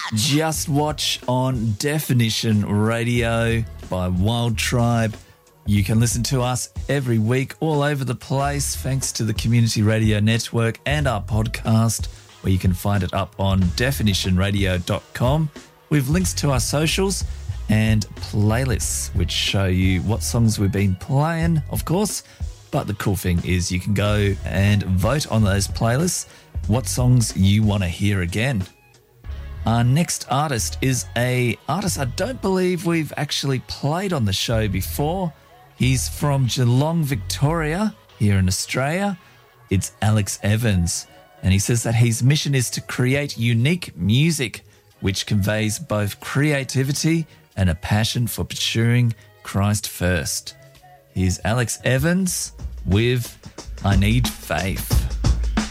Just Watch on Definition Radio by Wild Tribe. You can listen to us every week all over the place thanks to the Community Radio Network and our podcast, where you can find it up on definitionradio.com. We've links to our socials and playlists which show you what songs we've been playing, of course. But the cool thing is you can go and vote on those playlists what songs you want to hear again. Our next artist is a artist I don't believe we've actually played on the show before. He's from Geelong, Victoria, here in Australia. It's Alex Evans. And he says that his mission is to create unique music which conveys both creativity and a passion for pursuing Christ first. Here's Alex Evans with I Need Faith.